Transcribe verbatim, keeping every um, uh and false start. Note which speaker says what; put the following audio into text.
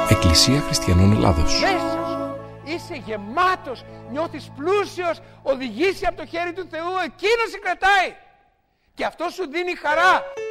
Speaker 1: Εκκλησία Χριστιανών Ελλάδος.
Speaker 2: Μέσα σου είσαι γεμάτος, νιώθεις πλούσιος, οδηγήσει από το χέρι του Θεού, εκείνος σε κρατάει και αυτό σου δίνει χαρά.